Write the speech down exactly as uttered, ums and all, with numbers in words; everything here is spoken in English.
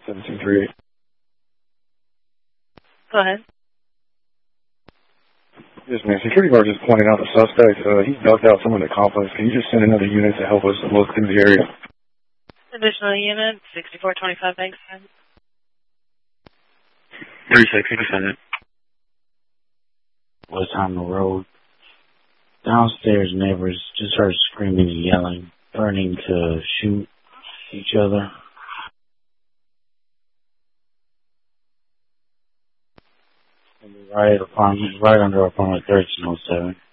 seven two three eight. Go ahead. Yes, man. Security guard just pointed out the suspect. Uh, he ducked out some of the complex. Can you just send another unit to help us look through the area? Additional unit, sixty-four twenty-five Bankside. thirty-six, you can send it. Was on the road. Downstairs neighbors just heard screaming and yelling, threatening to shoot each other. Right apartment, right under apartment thirteen oh seven.